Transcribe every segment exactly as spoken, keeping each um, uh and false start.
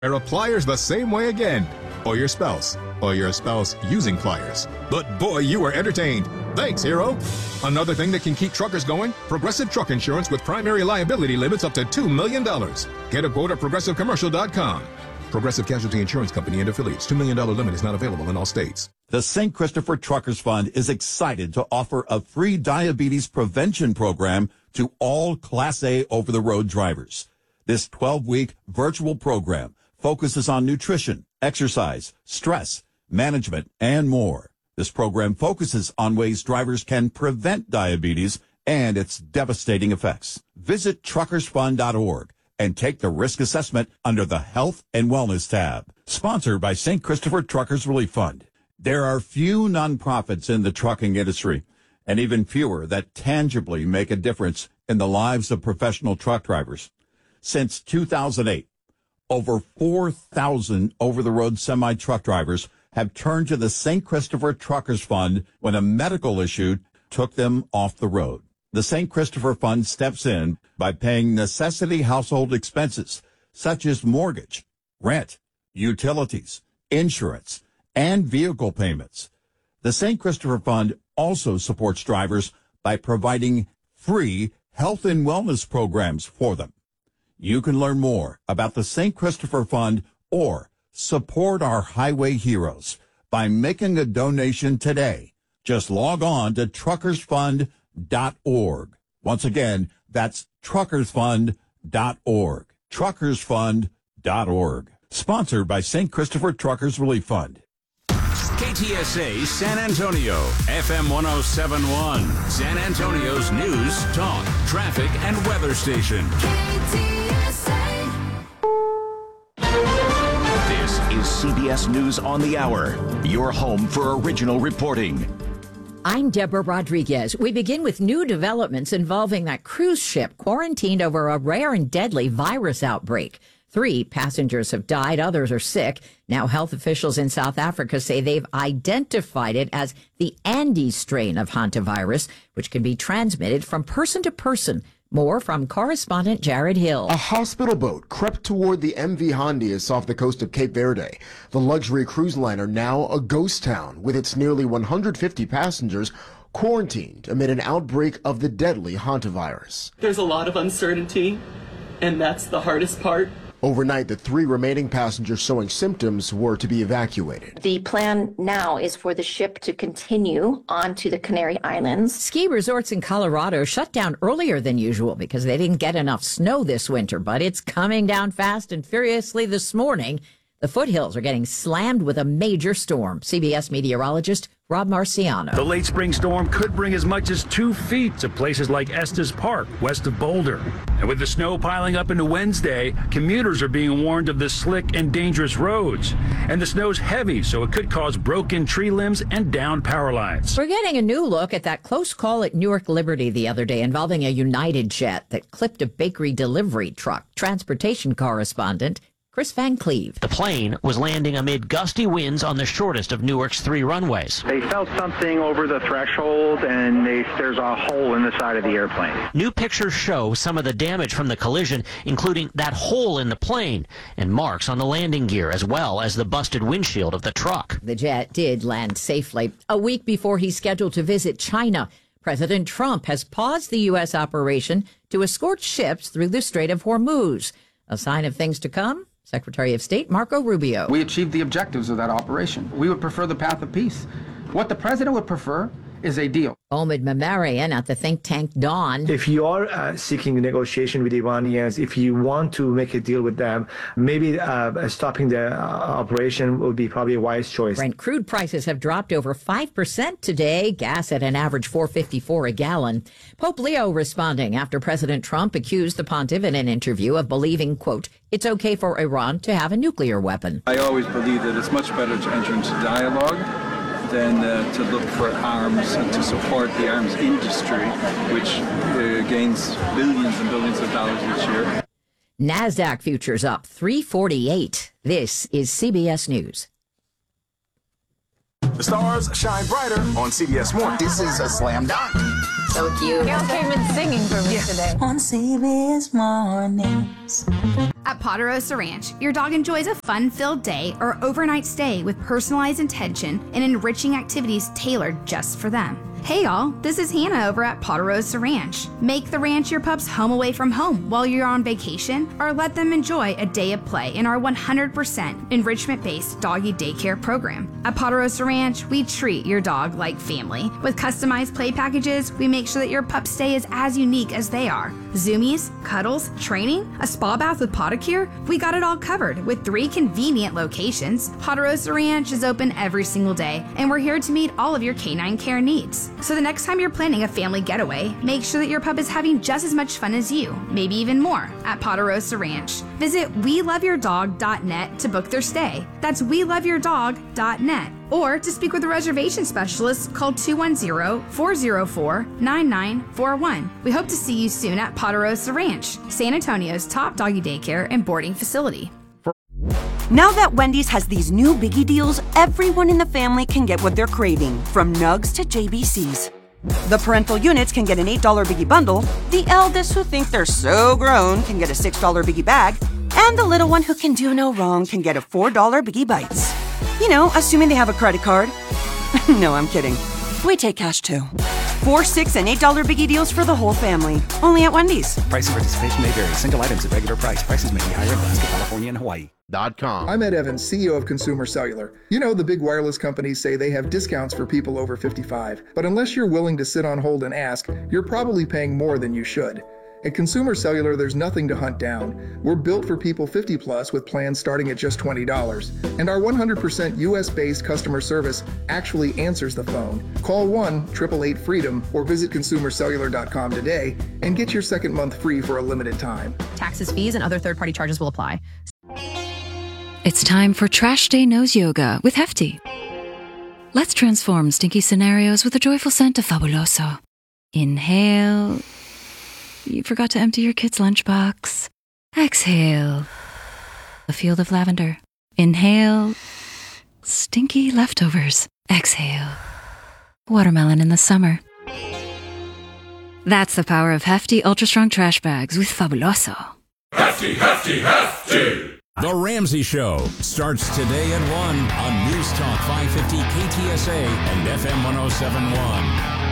Pair of pliers the same way again. Or your spouse. Or your spouse using pliers. But boy, you were entertained. Thanks, Hero. Another thing that can keep truckers going? Progressive Truck Insurance with primary liability limits up to two million dollars. Get a quote at progressive commercial dot com. Progressive Casualty Insurance Company and affiliates. two million dollars limit is not available in all states. The Saint Christopher Truckers Fund is excited to offer a free diabetes prevention program to all Class A over-the-road drivers. This twelve-week virtual program focuses on nutrition, exercise, stress, management, and more. This program focuses on ways drivers can prevent diabetes and its devastating effects. Visit truckers fund dot org and take the risk assessment under the Health and Wellness tab. Sponsored by Saint Christopher Truckers Relief Fund. There are few nonprofits in the trucking industry, and even fewer that tangibly make a difference in the lives of professional truck drivers. Since two thousand eight, over four thousand over-the-road semi-truck drivers have turned to the Saint Christopher Truckers Fund when a medical issue took them off the road. The Saint Christopher Fund steps in by paying necessity household expenses such as mortgage, rent, utilities, insurance, and vehicle payments. The Saint Christopher Fund also supports drivers by providing free health and wellness programs for them. You can learn more about the Saint Christopher Fund or support our highway heroes by making a donation today. Just log on to truckers fund dot org. Once again, that's truckers fund dot org. truckers fund dot org. Sponsored by Saint Christopher Truckers Relief Fund. K T S A San Antonio, F M one oh seven point one, San Antonio's news, talk, traffic, and weather station. K T S A. This is C B S News on the Hour, your home for original reporting. I'm Deborah Rodriguez. We begin with new developments involving that cruise ship quarantined over a rare and deadly virus outbreak. Three passengers have died, others are sick. Now health officials in South Africa say they've identified it as the Andes strain of hantavirus, which can be transmitted from person to person. More from correspondent Jared Hill. A hospital boat crept toward the M V Hondius off the coast of Cape Verde. The luxury cruise liner now a ghost town with its nearly one hundred fifty passengers quarantined amid an outbreak of the deadly hantavirus. There's a lot of uncertainty, and that's the hardest part. Overnight, the three remaining passengers showing symptoms were to be evacuated. The plan now is for the ship to continue on to the Canary Islands. Ski resorts in Colorado shut down earlier than usual because they didn't get enough snow this winter, but it's coming down fast and furiously this morning. The foothills are getting slammed with a major storm. C B S meteorologist Rob Marciano. The late spring storm could bring as much as two feet to places like Estes Park, west of Boulder. And with the snow piling up into Wednesday, commuters are being warned of the slick and dangerous roads. And the snow's heavy, so it could cause broken tree limbs and downed power lines. We're getting a new look at that close call at Newark Liberty the other day involving a United jet that clipped a bakery delivery truck. Transportation correspondent Chris Van Cleve. The plane was landing amid gusty winds on the shortest of Newark's three runways. They felt something over the threshold, and they, there's a hole in the side of the airplane. New pictures show some of the damage from the collision, including that hole in the plane and marks on the landing gear, as well as the busted windshield of the truck. The jet did land safely. A week before he's scheduled to visit China, President Trump has paused the U S operation to escort ships through the Strait of Hormuz. A sign of things to come? Secretary of State Marco Rubio. We achieved the objectives of that operation. We would prefer the path of peace. What the president would prefer is a deal. Omid Memarian at the think tank Dawn. If you are uh, seeking negotiation with the Iranians, if you want to make a deal with them, maybe uh, stopping the uh, operation would be probably a wise choice. Brent crude prices have dropped over five percent today. Gas at an average four fifty-four a gallon. Pope Leo responding after President Trump accused the pontiff in an interview of believing, quote, it's okay for Iran to have a nuclear weapon. I always believe that it's much better to enter into dialogue than uh, to look for arms and to support the arms industry, which uh, gains billions and billions of dollars each year. NASDAQ futures up three forty-eight. This is C B S News. The stars shine brighter on C B S Morning. This is a slam dunk. So cute. Gail came in singing for me today. On C B S Mornings. At Ponderosa Ranch, your dog enjoys a fun-filled day or overnight stay with personalized attention and enriching activities tailored just for them. Hey y'all, this is Hannah over at Ponderosa Ranch. Make the ranch your pup's home away from home while you're on vacation, or let them enjoy a day of play in our one hundred percent enrichment-based doggy daycare program. At Ponderosa Ranch, we treat your dog like family. With customized play packages, we make sure that your pup's stay is as unique as they are. Zoomies, cuddles, training, a spa bath with Podicure, we got it all covered with three convenient locations. Ponderosa Ranch is open every single day, and we're here to meet all of your canine care needs. So the next time you're planning a family getaway, make sure that your pup is having just as much fun as you, maybe even more, at Ponderosa Ranch. Visit we love your dog dot net to book their stay. That's we love your dog dot net. Or to speak with a reservation specialist, call two one zero, four zero four, nine nine four one. We hope to see you soon at Ponderosa Ranch, San Antonio's top doggy daycare and boarding facility. Now that Wendy's has these new biggie deals, everyone in the family can get what they're craving, from nugs to J B Cs. The parental units can get an eight dollar biggie bundle, the eldest who think they're so grown can get a six dollar biggie bag, and the little one who can do no wrong can get a four dollar biggie bites. You know, assuming they have a credit card. No, I'm kidding. We take cash too. Four, six, and eight dollar biggie deals for the whole family. Only at Wendy's. Price and participation may vary. Single items at regular price. Prices may be higher in Alaska, California, and Hawaii. I'm Ed Evans, C E O of Consumer Cellular. You know, the big wireless companies say they have discounts for people over fifty-five. But unless you're willing to sit on hold and ask, you're probably paying more than you should. At Consumer Cellular, there's nothing to hunt down. We're built for people fifty plus with plans starting at just twenty dollars. And our one hundred percent U S-based customer service actually answers the phone. Call one eight eight eight freedom or visit consumer cellular dot com today and get your second month free for a limited time. Taxes, fees, and other third-party charges will apply. It's time for Trash Day Nose Yoga with Hefty. Let's transform stinky scenarios with a joyful scent of Fabuloso. Inhale. You forgot to empty your kid's lunchbox. Exhale. A field of lavender. Inhale. Stinky leftovers. Exhale. Watermelon in the summer. That's the power of Hefty Ultra Strong Trash Bags with Fabuloso. Hefty, hefty, hefty! The Ramsey Show starts today at one on News Talk five fifty K T S A and F M one oh seven point one.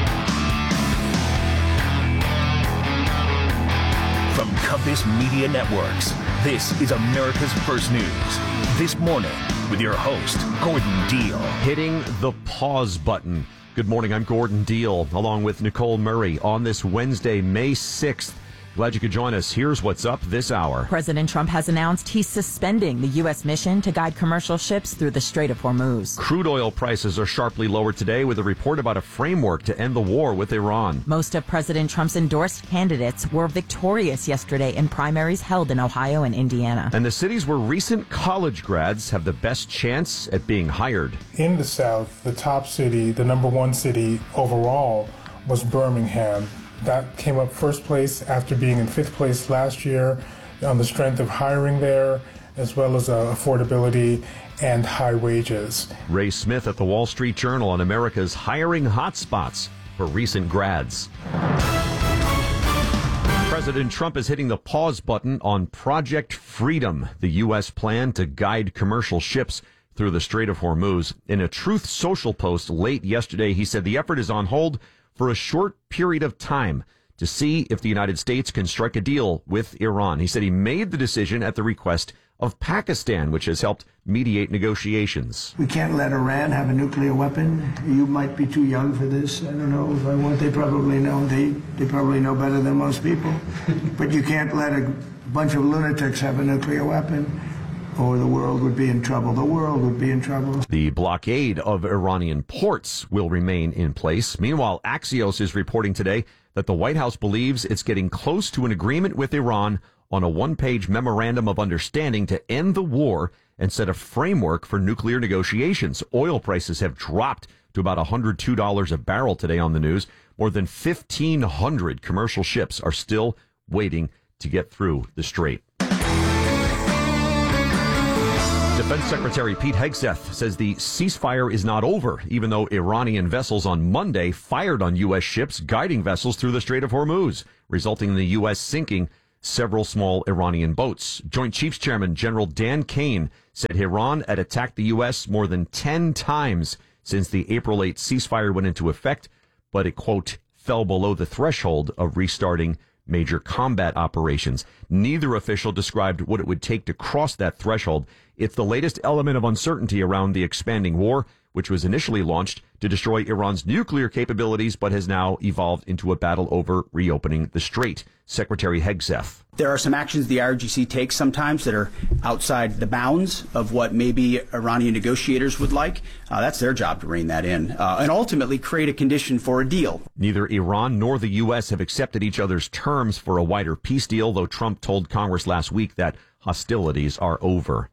From Compass Media Networks, this is America's First News. This morning, with your host, Gordon Deal. Hitting the pause button. Good morning, I'm Gordon Deal, along with Nicole Murray, on this Wednesday, May sixth. Glad you could join us. Here's what's up this hour. President Trump has announced he's suspending the U S mission to guide commercial ships through the Strait of Hormuz. Crude oil prices are sharply lower today with a report about a framework to end the war with Iran. Most of President Trump's endorsed candidates were victorious yesterday in primaries held in Ohio and Indiana. And the cities where recent college grads have the best chance at being hired. In the South, the top city, the number one city overall, was Birmingham. That came up first place after being in fifth place last year on the strength of hiring there, as well as uh, affordability and high wages. Ray Smith at the Wall Street Journal on America's hiring hotspots for recent grads. President Trump is hitting the pause button on Project Freedom, the U S plan to guide commercial ships through the Strait of Hormuz. In a Truth Social post late yesterday, he said the effort is on hold for a short period of time to see if the United States can strike a deal with Iran. He said he made the decision at the request of Pakistan, which has helped mediate negotiations. We can't let Iran have a nuclear weapon. You might be too young for this. I don't know if I want. They probably know. They, they probably know better than most people. But you can't let a bunch of lunatics have a nuclear weapon, or the world would be in trouble. The world would be in trouble. The blockade of Iranian ports will remain in place. Meanwhile, Axios is reporting today that the White House believes it's getting close to an agreement with Iran on a one-page memorandum of understanding to end the war and set a framework for nuclear negotiations. Oil prices have dropped to about one hundred two dollars a barrel today on the news. More than fifteen hundred commercial ships are still waiting to get through the strait. Defense Secretary Pete Hegseth says the ceasefire is not over, even though Iranian vessels on Monday fired on U S ships guiding vessels through the Strait of Hormuz, resulting in the U S sinking several small Iranian boats. Joint Chiefs Chairman General Dan Kane said Iran had attacked the U S more than ten times since the April eighth ceasefire went into effect, but it, quote, fell below the threshold of restarting major combat operations. Neither official described what it would take to cross that threshold. It's the latest element of uncertainty around the expanding war, which was initially launched to destroy Iran's nuclear capabilities, but has now evolved into a battle over reopening the strait. Secretary Hegseth. There are some actions the I R G C takes sometimes that are outside the bounds of what maybe Iranian negotiators would like. Uh, that's their job to rein that in uh, and ultimately create a condition for a deal. Neither Iran nor the U S have accepted each other's terms for a wider peace deal, though Trump told Congress last week that hostilities are over.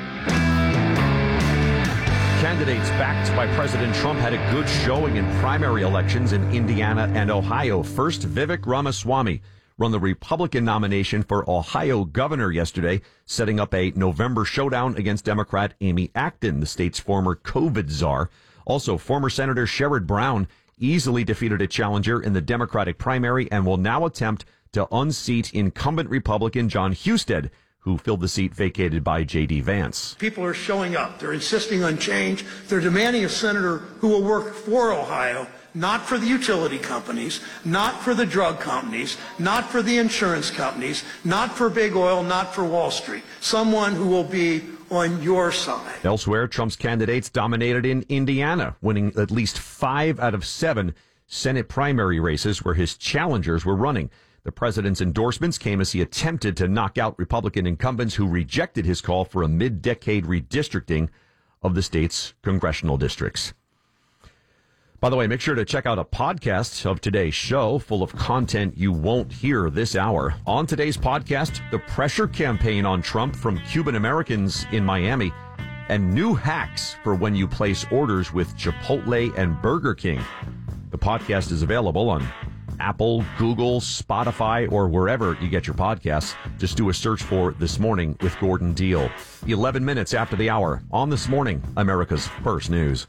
Candidates backed by President Trump had a good showing in primary elections in Indiana and Ohio. First, Vivek Ramaswamy won the Republican nomination for Ohio governor yesterday, setting up a November showdown against Democrat Amy Acton, the state's former COVID czar. Also, former Senator Sherrod Brown easily defeated a challenger in the Democratic primary and will now attempt to unseat incumbent Republican John Husted, who filled the seat vacated by J D. Vance. People are showing up. They're insisting on change. They're demanding a senator who will work for Ohio, not for the utility companies, not for the drug companies, not for the insurance companies, not for big oil, not for Wall Street. Someone who will be on your side. Elsewhere, Trump's candidates dominated in Indiana, winning at least five out of seven Senate primary races where his challengers were running. The president's endorsements came as he attempted to knock out Republican incumbents who rejected his call for a mid-decade redistricting of the state's congressional districts. By the way, make sure to check out a podcast of today's show full of content you won't hear this hour. On today's podcast, the pressure campaign on Trump from Cuban Americans in Miami and new hacks for when you place orders with Chipotle and Burger King. The podcast is available on Apple, Google, Spotify, or wherever you get your podcasts. Just do a search for This Morning with Gordon Deal. eleven minutes after the hour on This Morning, America's First News.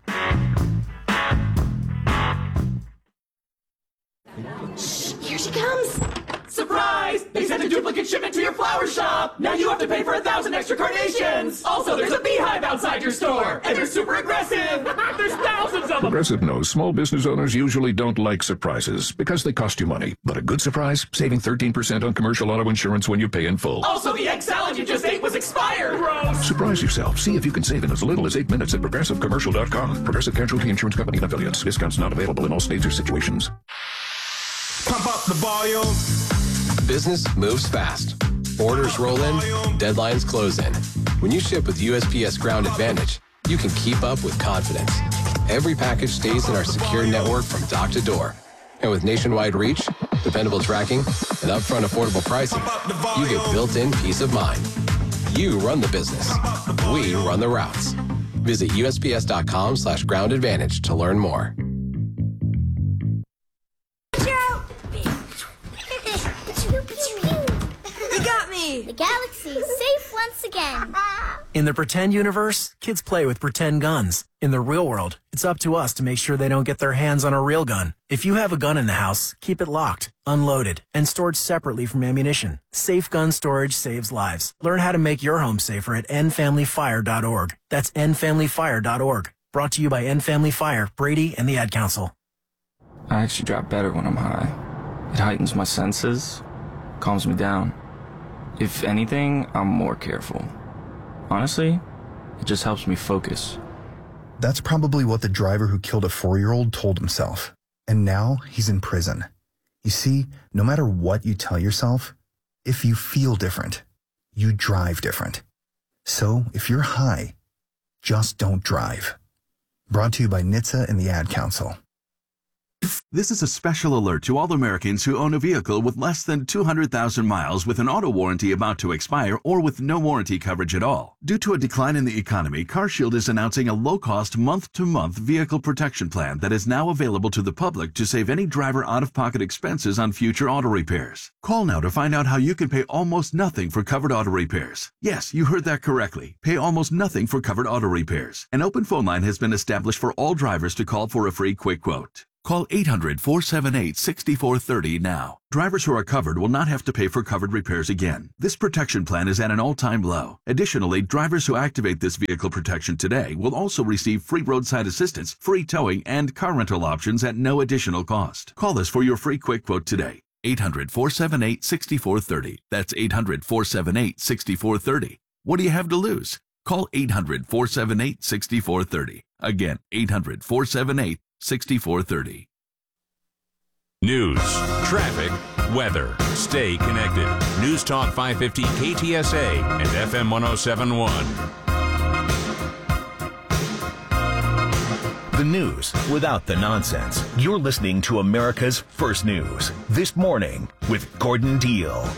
Shh, here she comes. Surprise! They sent a duplicate shipment to your flower shop. Now you have to pay for a thousand extra carnations. Also, there's a beehive outside your store, and they're super aggressive. There's thousands of them. Progressive knows small business owners usually don't like surprises because they cost you money. But a good surprise, saving thirteen percent on commercial auto insurance when you pay in full. Also, the egg salad you just ate was expired. Gross. Surprise yourself. See if you can save in as little as eight minutes at progressive commercial dot com. Progressive Casualty Insurance Company and affiliates. Discounts not available in all states or situations. Pump up the volume. Business moves fast. Orders roll in, deadlines close in. When you ship with U S P S Ground Advantage, you can keep up with confidence. Every package stays in our secure network from dock to door. And with nationwide reach, dependable tracking, and upfront affordable pricing, you get built-in peace of mind. You run the business. We run the routes. Visit U S P S dot com slash ground advantage to learn more. You got me! The galaxy is safe once again. In the pretend universe, kids play with pretend guns. In the real world, it's up to us to make sure they don't get their hands on a real gun. If you have a gun in the house, keep it locked, unloaded, and stored separately from ammunition. Safe gun storage saves lives. Learn how to make your home safer at end family fire dot org. That's end family fire dot org. Brought to you by End Family Fire, Brady, and the Ad Council. I actually drive better when I'm high. It heightens my senses, calms me down. If anything, I'm more careful. Honestly, it just helps me focus. That's probably what the driver who killed a four-year-old told himself. And now he's in prison. You see, no matter what you tell yourself, if you feel different, you drive different. So if you're high, just don't drive. Brought to you by N H T S A and the Ad Council. This is a special alert to all Americans who own a vehicle with less than two hundred thousand miles with an auto warranty about to expire or with no warranty coverage at all. Due to a decline in the economy, CarShield is announcing a low-cost month-to-month vehicle protection plan that is now available to the public to save any driver out-of-pocket expenses on future auto repairs. Call now to find out how you can pay almost nothing for covered auto repairs. Yes, you heard that correctly. Pay almost nothing for covered auto repairs. An open phone line has been established for all drivers to call for a free quick quote. Call eight hundred, four seven eight, six four three zero now. Drivers who are covered will not have to pay for covered repairs again. This protection plan is at an all-time low. Additionally, drivers who activate this vehicle protection today will also receive free roadside assistance, free towing, and car rental options at no additional cost. Call us for your free quick quote today. eight hundred, four seven eight, six four three zero. That's eight hundred, four seven eight, six four three zero. What do you have to lose? Call eight hundred, four seven eight, six four three zero. Again, eight hundred, four seven eight, six four three zero. News, traffic, weather. Stay connected. News Talk five fifty K T S A and F M one oh seven point one. The news without the nonsense. You're listening to America's First News. This morning with Gordon Deal.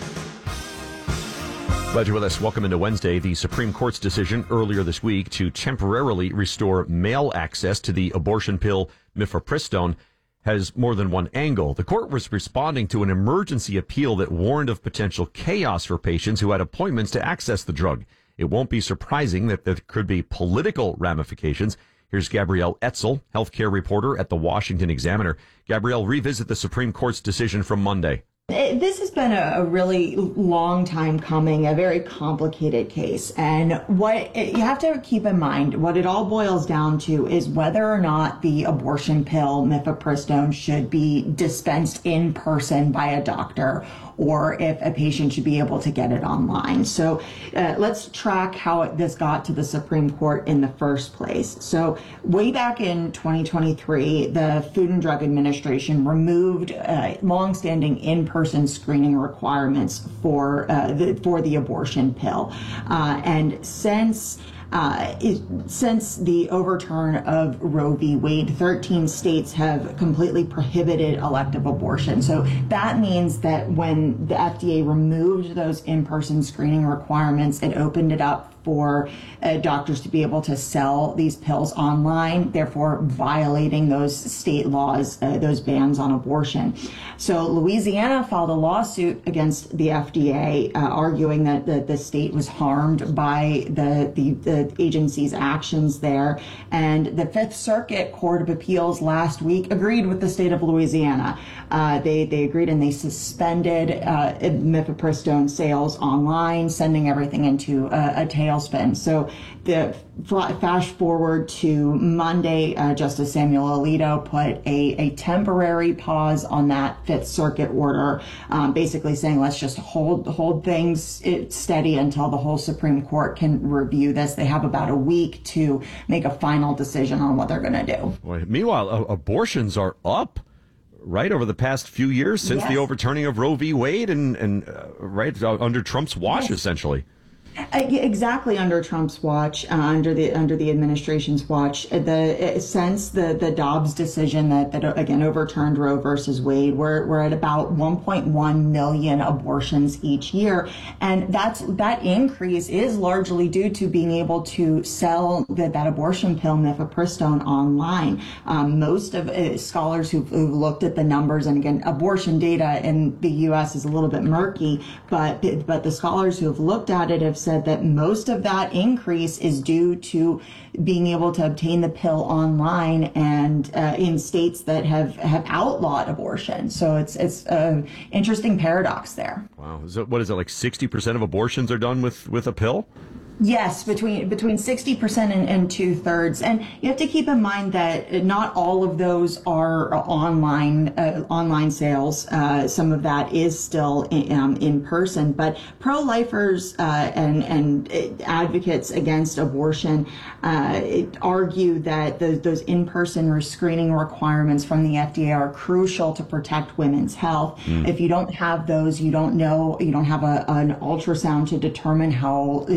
Glad you're with us. Welcome into Wednesday. The Supreme Court's decision earlier this week to temporarily restore male access to the abortion pill mifepristone has more than one angle. The court was responding to an emergency appeal that warned of potential chaos for patients who had appointments to access the drug. It won't be surprising that there could be political ramifications. Here's Gabrielle Etzel, healthcare reporter at the Washington Examiner. Gabrielle, revisit the Supreme Court's decision from Monday. This has been a really long time coming, a very complicated case. And what you have to keep in mind, what it all boils down to is whether or not the abortion pill mifepristone should be dispensed in person by a doctor or if a patient should be able to get it online. So uh, let's track how it, this got to the Supreme Court in the first place. So way back in twenty twenty-three, the Food and Drug Administration removed uh, longstanding in-person screening requirements for uh, the, for the abortion pill. Uh, and since Uh, it, since the overturn of Roe v. Wade, thirteen states have completely prohibited elective abortion. So that means that when the F D A removed those in-person screening requirements, it opened it up for uh, doctors to be able to sell these pills online, therefore violating those state laws, uh, those bans on abortion. So Louisiana filed a lawsuit against the F D A, uh, arguing that the, the state was harmed by the, the, the agency's actions there. And the Fifth Circuit Court of Appeals last week agreed with the state of Louisiana. Uh, they, they agreed and they suspended uh, mifepristone sales online, sending everything into a, a tailspin. So the flash forward to Monday, uh, Justice Samuel Alito put a, a temporary pause on that Fifth Circuit order, um, basically saying let's just hold hold things steady until the whole Supreme Court can review this. They have about a week to make a final decision on what they're going to do. Boy, meanwhile, uh, abortions are up. Right, over the past few years since yes. the overturning of Roe v. Wade and, and uh, right uh, under Trump's watch, yes. essentially. Uh, exactly under Trump's watch, uh, under the under the administration's watch, the uh, since the the Dobbs decision that that again overturned Roe versus Wade, we're we're at about one point one million abortions each year, and that's that increase is largely due to being able to sell the, that abortion pill mifepristone online. Um, most of uh, scholars who've, who've looked at the numbers, and again, abortion data in the U S is a little bit murky, but but the scholars who have looked at it have said that most of that increase is due to being able to obtain the pill online and uh, in states that have, have outlawed abortion. So it's it's an interesting paradox there. Wow. Is it, what is it, like sixty percent of abortions are done with, with a pill? Yes, between between sixty percent and, and two thirds. And you have to keep in mind that not all of those are online uh, online sales. Uh, some of that is still in, um, in person. But pro-lifers uh, and, and advocates against abortion uh, argue that the, those in-person screening requirements from the F D A are crucial to protect women's health. Mm. If you don't have those, you don't know, you don't have a, an ultrasound to determine how how old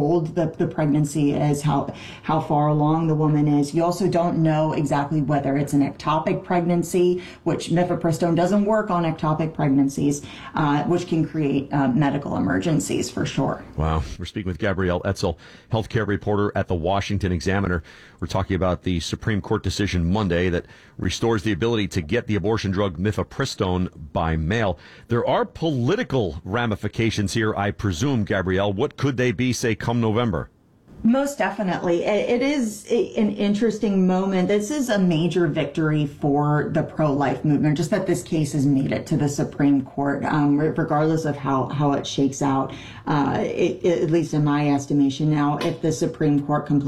old the, the pregnancy is, how how far along the woman is. You also don't know exactly whether it's an ectopic pregnancy, which mifepristone doesn't work on ectopic pregnancies, uh, which can create uh, medical emergencies for sure. Wow. We're speaking with Gabrielle Etzel, healthcare reporter at the Washington Examiner. We're talking about the Supreme Court decision Monday that restores the ability to get the abortion drug mifepristone by mail. There are political ramifications here, I presume, Gabrielle. What could they be, say, come November? Most definitely. It is an interesting moment. This is a major victory for the pro-life movement, just that this case has made it to the Supreme Court, um, regardless of how, how it shakes out, uh, it, at least in my estimation. Now, if the Supreme Court completely